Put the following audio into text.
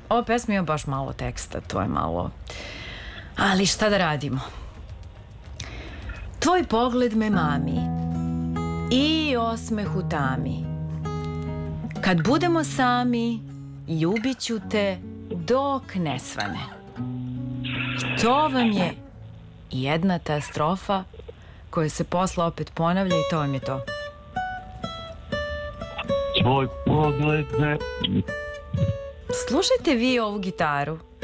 Ova pesma ima baš malo teksta, to je malo... Ali šta da radimo? Tvoj pogled me mami i osmeh u tami. Kad budemo sami, ljubit ću te dok ne svane. I to vam je jedna ta strofa koja se posle opet ponavlja i to vam je to. Tvoj pogled me... Slušajte vi ovu gitaru.